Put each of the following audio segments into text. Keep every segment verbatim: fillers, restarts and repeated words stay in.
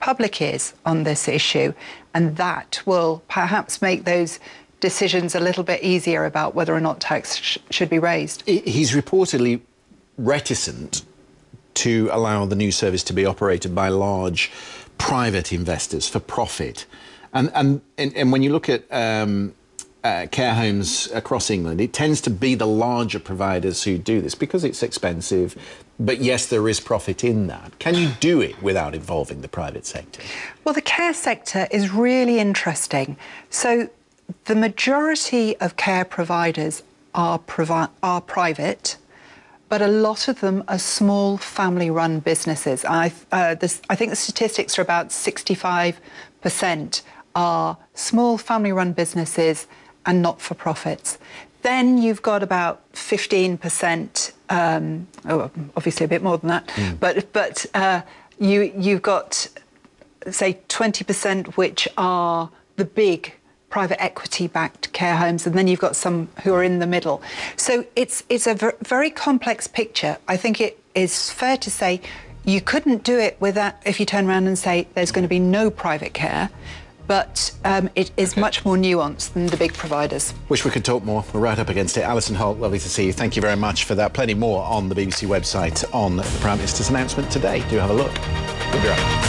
public is on this issue, and that will perhaps make those decisions a little bit easier about whether or not tax sh should be raised. He's reportedly reticent to allow the new service to be operated by large private investors for profit. And, and, and, and when you look at um, uh, care homes across England, it tends to be the larger providers who do this because it's expensive. But yes, there is profit in that. Can you do it without involving the private sector? Well, the care sector is really interesting. So the majority of care providers are, provi are private, but a lot of them are small family-run businesses. I, uh, this, I think the statistics are about sixty-five percent are small family-run businesses and not-for-profits. Then you've got about fifteen percent, um, oh, obviously a bit more than that, mm. but, but uh, you, you've got, say, twenty percent which are the big private equity-backed care homes, and then you've got some who are in the middle. So it's, it's a ver very complex picture. I think it is fair to say you couldn't do it without, if you turn around and say there's going to be no private care, but um, it is okay. much more nuanced than the big providers. Wish we could talk more. We're right up against it. Alison Holt, lovely to see you. Thank you very much for that. Plenty more on the B B C website on the Prime Minister's announcement today. Do have a look. We'll be right back.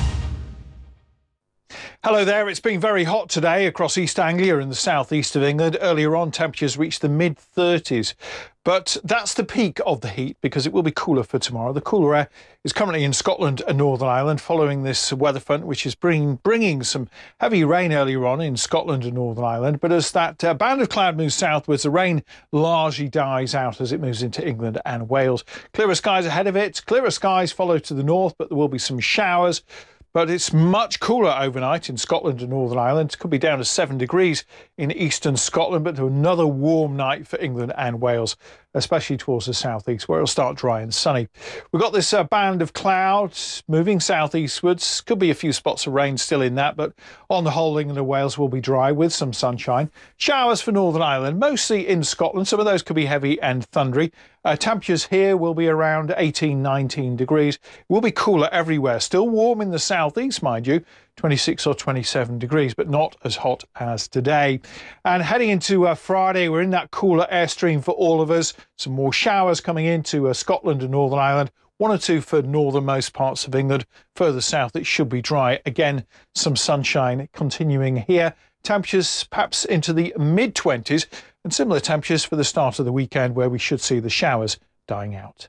Hello there. It's been very hot today across East Anglia and the southeast of England. Earlier on, temperatures reached the mid thirties. But that's the peak of the heat because it will be cooler for tomorrow. The cooler air is currently in Scotland and Northern Ireland following this weather front, which is bringing, bringing some heavy rain earlier on in Scotland and Northern Ireland. But as that uh, band of cloud moves southwards, the rain largely dies out as it moves into England and Wales. Clearer skies ahead of it. Clearer skies follow to the north, but there will be some showers. But it's much cooler overnight in Scotland and Northern Ireland. It could be down to seven degrees in eastern Scotland, but another warm night for England and Wales, especially towards the southeast, where it'll start dry and sunny. We've got this uh, band of clouds moving southeastwards. Could be a few spots of rain still in that, but on the whole, England and Wales will be dry with some sunshine. Showers for Northern Ireland, mostly in Scotland. Some of those could be heavy and thundery. Uh, temperatures here will be around eighteen, nineteen degrees. It will be cooler everywhere. Still warm in the southeast, mind you, twenty-six or twenty-seven degrees, but not as hot as today. And heading into uh, Friday, we're in that cooler airstream for all of us. Some more showers coming into uh, Scotland and Northern Ireland. One or two for northernmost parts of England. Further south, it should be dry. Again, some sunshine continuing here. Temperatures perhaps into the mid twenties and similar temperatures for the start of the weekend where we should see the showers dying out.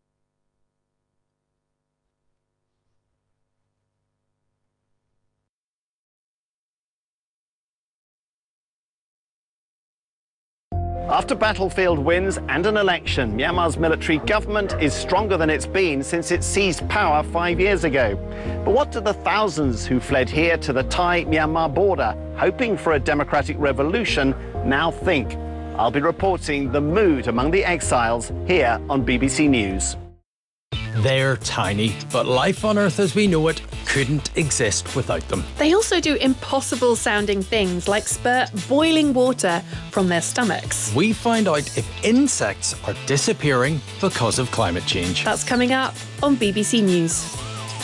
After battlefield wins and an election, Myanmar's military government is stronger than it's been since it seized power five years ago. But what do the thousands who fled here to the Thai-Myanmar border, hoping for a democratic revolution, now think? I'll be reporting the mood among the exiles here on B B C News. They're tiny, but life on Earth as we know it couldn't exist without them. They also do impossible sounding things like spurt boiling water from their stomachs. We find out if insects are disappearing because of climate change. That's coming up on B B C News.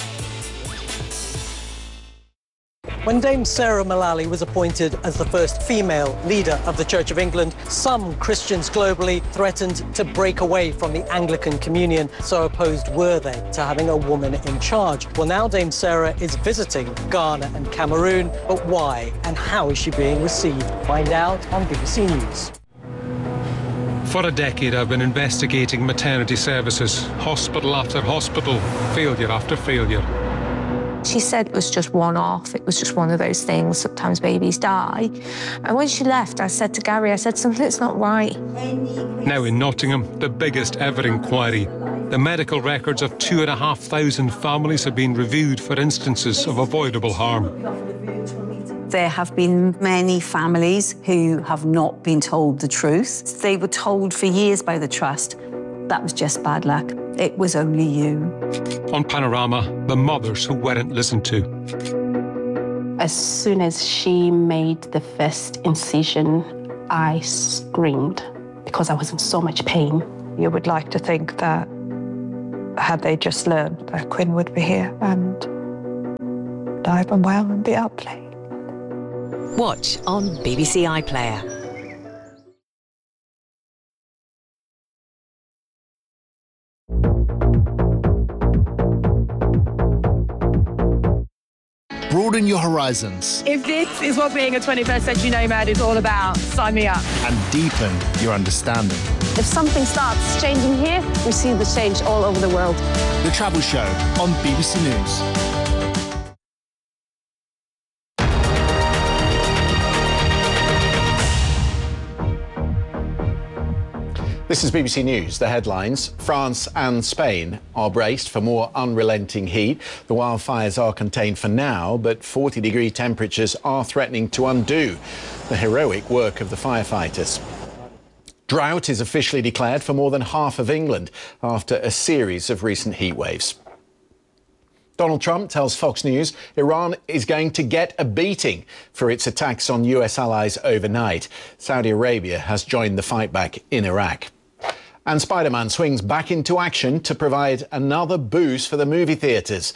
When Dame Sarah Mullally was appointed as the first female leader of the Church of England, some Christians globally threatened to break away from the Anglican Communion. So opposed were they to having a woman in charge. Well, now Dame Sarah is visiting Ghana and Cameroon. But why and how is she being received? Find out on B B C News. For a decade, I've been investigating maternity services, hospital after hospital, failure after failure. She said it was just one-off. It was just one of those things. Sometimes babies die. And when she left, I said to Gary, I said, something's not right. Now in Nottingham, the biggest ever inquiry. The medical records of two and a half thousand families have been reviewed for instances of avoidable harm. There have been many families who have not been told the truth. They were told for years by the Trust that was just bad luck. It was only you. On Panorama, the mothers who weren't listened to. As soon as she made the first incision, I screamed because I was in so much pain. You would like to think that had they just learned that Quinn would be here and alive and well and be out playing. Watch on B B C iPlayer. Broaden your horizons If this is what being a twenty-first century nomad is all about, sign me up. and deepen your understanding. If something starts changing here, we see the change all over the world. The Travel Show on B B C News. This is B B C News. The headlines. France and Spain are braced for more unrelenting heat. The wildfires are contained for now, but forty degree temperatures are threatening to undo the heroic work of the firefighters. Drought is officially declared for more than half of England after a series of recent heat waves. Donald Trump tells Fox News Iran is going to get a beating for its attacks on U S allies overnight. Saudi Arabia has joined the fight back in Iraq. And Spider-Man swings back into action to provide another boost for the movie theatres.